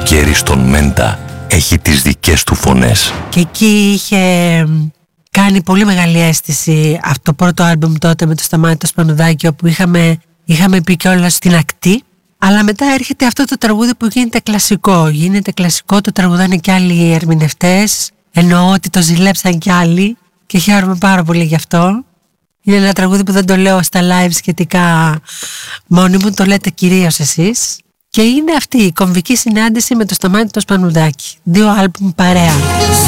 καλοκαίρι στον Μέντα έχει τις δικές του φωνές. Και εκεί είχε κάνει πολύ μεγάλη αίσθηση αυτό το πρώτο άλμπουμ τότε με το Σταμάτη το Σπανουδάκη, όπου είχαμε πει κιόλας στην ακτή. Αλλά μετά έρχεται αυτό το τραγούδι που γίνεται κλασικό. Γίνεται κλασικό, το τραγουδάνε κι άλλοι ερμηνευτές. Εννοώ ότι το ζηλέψαν κι άλλοι και χαίρομαι πάρα πολύ γι' αυτό. Είναι ένα τραγούδι που δεν το λέω στα live σχετικά μόνοι μου, το λέτε κυρίως εσείς. Και είναι αυτή η κομβική συνάντηση με το Σταμάτη το Σπανουδάκη. 2 άλμπουμ παρέα.